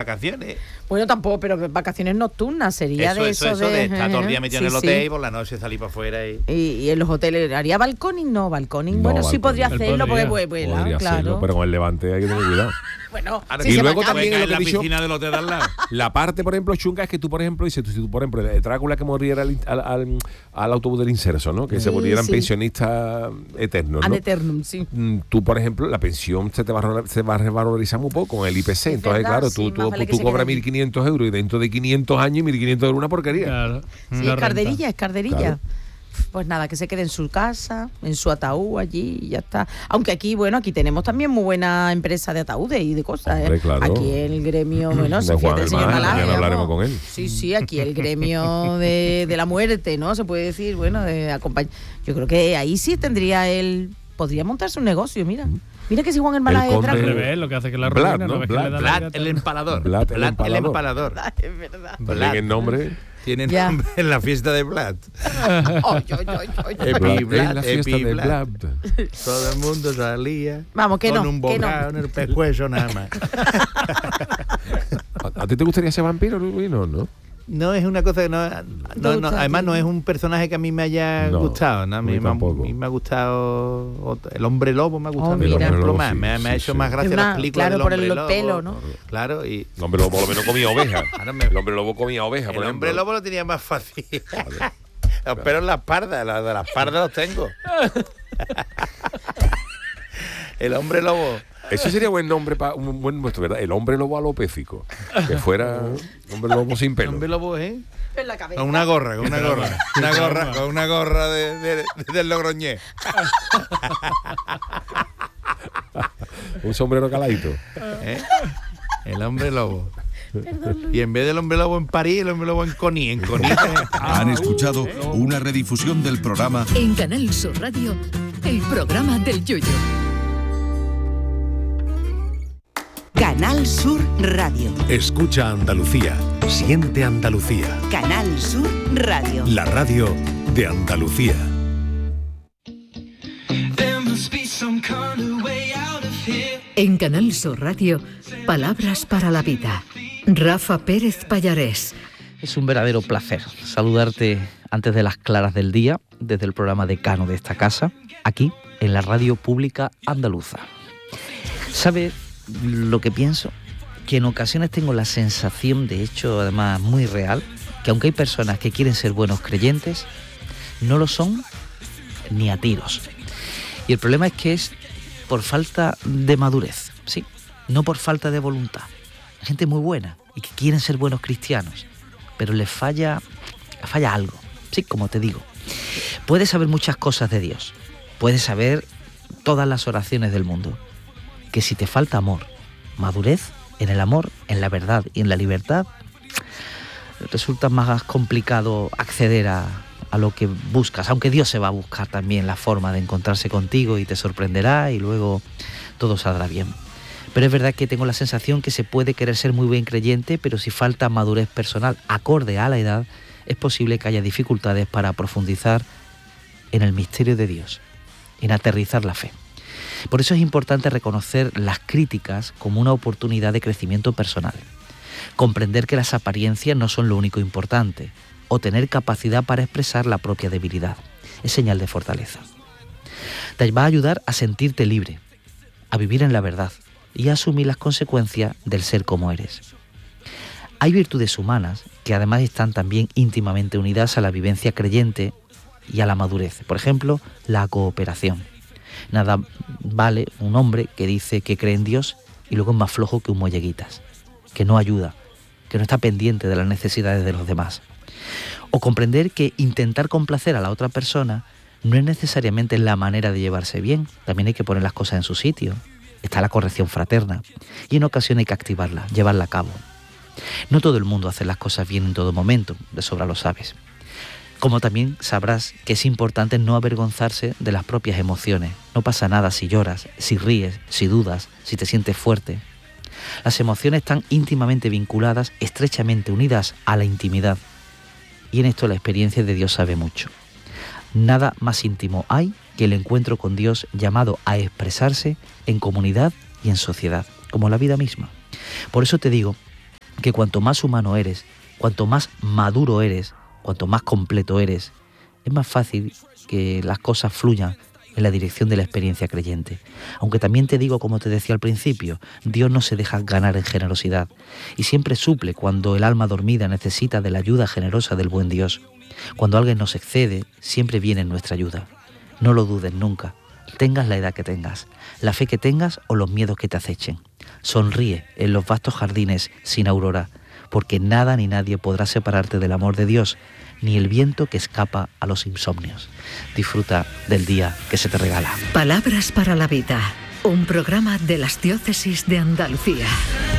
vacaciones. Bueno, tampoco, pero vacaciones nocturnas sería de eso de estar todo el día metido en el hotel y por la noche salir para afuera. Y en los hoteles, ¿haría balconing? No, balconing, no, bueno, balconing. Sí podría hacerlo, porque vuela, claro. Hacerlo, pero con el Levante hay que tener cuidado. Bueno, y luego también lo que he dicho, del hotel al lado. La parte, por ejemplo, chunga es que tú, por ejemplo, dices, si tú, por ejemplo, Drácula que moriera al autobús del inserso, ¿no? Que se volvieran pensionistas eternos, ¿no? Ad eternum, sí. Tú, por ejemplo, la pensión se va a revalorizar muy poco con el IPC. Entonces, verdad, claro, tú cobras 1.500 euros y dentro de 500 años 1.500 euros una porquería. Claro. Sí, es carderilla. Claro. Pues nada, que se quede en su casa, en su ataúd allí y ya está. Aunque aquí tenemos también muy buena empresa de ataúdes y de cosas. Hombre, claro. Aquí el gremio, bueno, de Juan el señor Malaje, hablaremos con él. Sí, aquí el gremio de la muerte, ¿no? Se puede decir, bueno, de acompañar. Yo creo que ahí sí podría montarse un negocio, mira. Mira que si Juan el Malaje es Drácula. Lo que hace que la ruina, Vlad el empalador. Es verdad. Vlad el nombre. Tiene nombre en la fiesta de Vlad. En la fiesta de Vlad. Todo el mundo salía. Vamos, que con un bocado en el pescuezo nada más. ¿A ti te gustaría ser vampiro, Luino, no? No es una cosa que no, además no es un personaje que a mí me haya gustado, ¿no? A mí me ha gustado el hombre lobo, me ha gustado más. Me ha hecho más gracia las películas del hombre lobo. Pelo, ¿no? Claro, y el hombre lobo por lo menos comía oveja. El hombre lobo comía oveja, por ejemplo. El hombre lobo lo tenía más fácil. Los pelos en la espalda, de la espalda los tengo. El hombre lobo. Ese sería buen nombre para un buen nuestro, ¿verdad? El hombre lobo alopécico. Que fuera hombre lobo sin pelo. El hombre lobo, en la cabeza. Con una gorra. Con una gorra del Logroñés. Un sombrero caladito. El hombre lobo. Perdón, y en vez del hombre lobo en París, el hombre lobo en Conil. Han escuchado una redifusión del programa en Canal Sur Radio, el programa del Yoyo. Canal Sur Radio. Escucha Andalucía. Siente Andalucía. Canal Sur Radio. La radio de Andalucía. En Canal Sur Radio, palabras para la vida. Rafa Pérez Pallarés. Es un verdadero placer saludarte antes de las claras del día, desde el programa decano de esta casa, aquí, en la radio pública andaluza. ¿Sabes lo que pienso? Que en ocasiones tengo la sensación, de hecho, además muy real, que aunque hay personas que quieren ser buenos creyentes, no lo son ni a tiros. Y el problema es que es por falta de madurez, ¿sí? No por falta de voluntad. Hay gente muy buena y que quieren ser buenos cristianos, pero les falla algo, sí, como te digo. Puedes saber muchas cosas de Dios, puedes saber todas las oraciones del mundo, que si te falta amor, madurez en el amor, en la verdad y en la libertad, resulta más complicado acceder a lo que buscas, aunque Dios se va a buscar también la forma de encontrarse contigo y te sorprenderá y luego todo saldrá bien. Pero es verdad que tengo la sensación que se puede querer ser muy bien creyente, pero si falta madurez personal acorde a la edad, es posible que haya dificultades para profundizar en el misterio de Dios, en aterrizar la fe. Por eso es importante reconocer las críticas como una oportunidad de crecimiento personal, comprender que las apariencias no son lo único importante, o tener capacidad para expresar la propia debilidad. Es señal de fortaleza. Te va a ayudar a sentirte libre, a vivir en la verdad y a asumir las consecuencias del ser como eres. Hay virtudes humanas que además están también íntimamente unidas a la vivencia creyente y a la madurez. Por ejemplo, la cooperación. Nada vale un hombre que dice que cree en Dios y luego es más flojo que un molleguitas, que no ayuda, que no está pendiente de las necesidades de los demás. O comprender que intentar complacer a la otra persona no es necesariamente la manera de llevarse bien, también hay que poner las cosas en su sitio. Está la corrección fraterna y en ocasiones hay que activarla, llevarla a cabo. No todo el mundo hace las cosas bien en todo momento, de sobra lo sabes. Como también sabrás que es importante no avergonzarse de las propias emociones. No pasa nada si lloras, si ríes, si dudas, si te sientes fuerte. Las emociones están íntimamente vinculadas, estrechamente unidas a la intimidad. Y en esto la experiencia de Dios sabe mucho. Nada más íntimo hay que el encuentro con Dios, llamado a expresarse en comunidad y en sociedad, como la vida misma. Por eso te digo que cuanto más humano eres, cuanto más maduro eres, cuanto más completo eres, es más fácil que las cosas fluyan en la dirección de la experiencia creyente. Aunque también te digo, como te decía al principio, Dios no se deja ganar en generosidad y siempre suple cuando el alma dormida necesita de la ayuda generosa del buen Dios. Cuando alguien nos excede, siempre viene en nuestra ayuda. No lo dudes nunca, tengas la edad que tengas, la fe que tengas o los miedos que te acechen. Sonríe en los vastos jardines sin aurora, porque nada ni nadie podrá separarte del amor de Dios, ni el viento que escapa a los insomnios. Disfruta del día que se te regala. Palabras para la vida, un programa de las Diócesis de Andalucía.